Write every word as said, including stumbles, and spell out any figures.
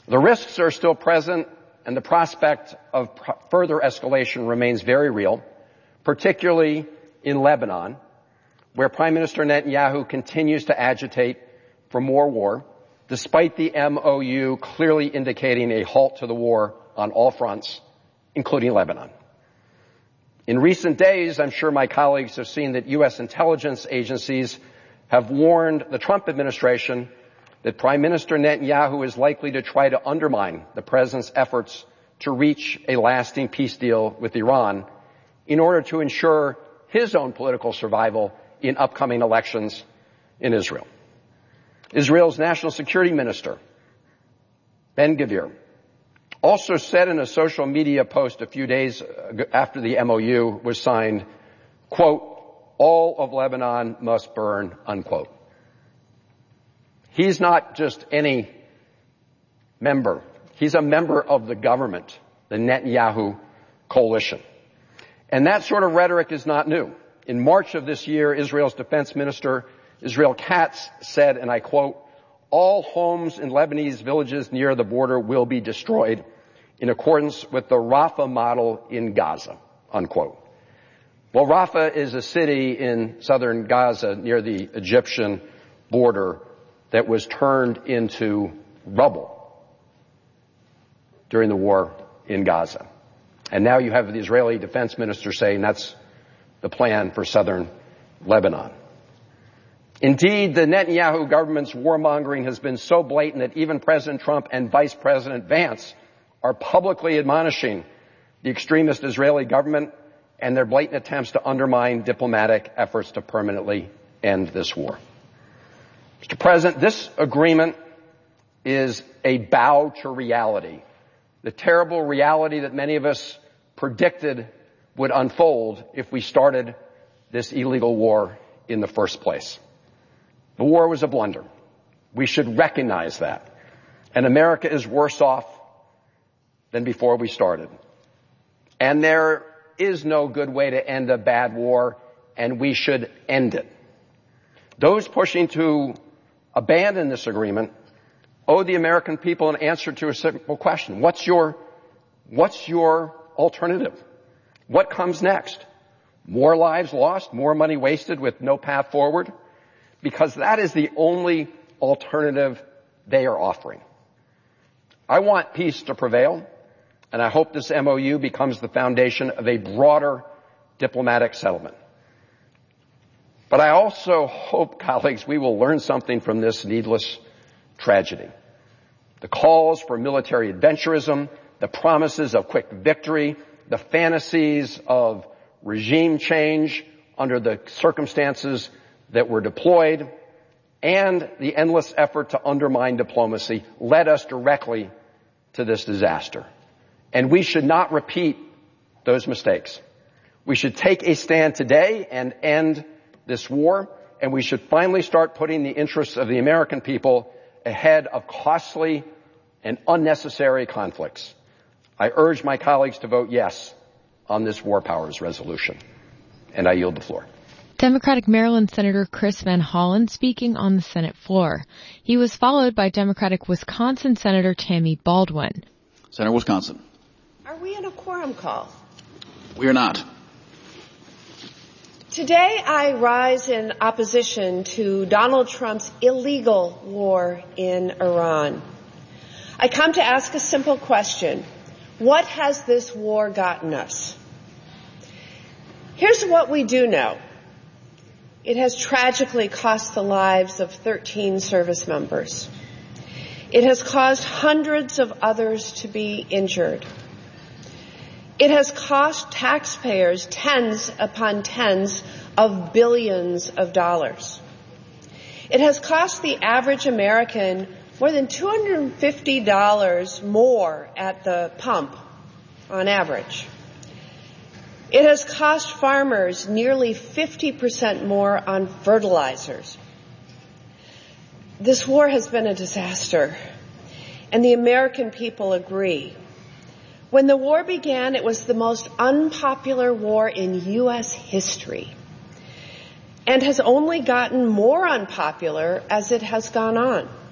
The risks are still present, and the prospect of further escalation remains very real, particularly in Lebanon, where Prime Minister Netanyahu continues to agitate for more war, despite the M O U clearly indicating a halt to the war on all fronts, including Lebanon. In recent days, I'm sure my colleagues have seen that U S intelligence agencies have warned the Trump administration that Prime Minister Netanyahu is likely to try to undermine the president's efforts to reach a lasting peace deal with Iran in order to ensure his own political survival in upcoming elections in Israel. Israel's National Security Minister, Ben-Gvir, also said in a social media post a few days after the M O U was signed, quote, all of Lebanon must burn, unquote. He's not just any member. He's a member of the government, the Netanyahu coalition. And that sort of rhetoric is not new. In March of this year, Israel's defense minister, Israel Katz, said, and I quote, all homes in Lebanese villages near the border will be destroyed in accordance with the Rafah model in Gaza, unquote. Well, Rafah is a city in southern Gaza near the Egyptian border that was turned into rubble during the war in Gaza. And now you have the Israeli defense minister saying that's the plan for southern Lebanon. Indeed, the Netanyahu government's warmongering has been so blatant that even President Trump and Vice President Vance are publicly admonishing the extremist Israeli government and their blatant attempts to undermine diplomatic efforts to permanently end this war. Mister President, this agreement is a bow to reality, the terrible reality that many of us predicted would unfold if we started this illegal war in the first place. The war was a blunder. We should recognize that. And America is worse off than before we started. And there is no good way to end a bad war, and we should end it. Those pushing to abandon this agreement owe the American people an answer to a simple question. What's your, what's your alternative? What comes next? More lives lost? More money wasted with no path forward? Because that is the only alternative they are offering. I want peace to prevail, and I hope this M O U becomes the foundation of a broader diplomatic settlement. But I also hope, colleagues, we will learn something from this needless tragedy. The calls for military adventurism, the promises of quick victory, the fantasies of regime change under the circumstances that were deployed, and the endless effort to undermine diplomacy led us directly to this disaster. And we should not repeat those mistakes. We should take a stand today and end this war, and we should finally start putting the interests of the American people ahead of costly and unnecessary conflicts. I urge my colleagues to vote yes on this War Powers resolution. And I yield the floor. Democratic Maryland Senator Chris Van Hollen speaking on the Senate floor. He was followed by Democratic Wisconsin Senator Tammy Baldwin. Senator Wisconsin. Are we in a quorum call? We are not. Today I rise in opposition to Donald Trump's illegal war in Iran. I come to ask a simple question. What has this war gotten us? Here's what we do know. It has tragically cost the lives of thirteen service members. It has caused hundreds of others to be injured. It has cost taxpayers tens upon tens of billions of dollars. It has cost the average American more than two hundred fifty dollars more at the pump on average. It has cost farmers nearly fifty percent more on fertilizers. This war has been a disaster, and the American people agree. When the war began, it was the most unpopular war in U S history, and has only gotten more unpopular as it has gone on.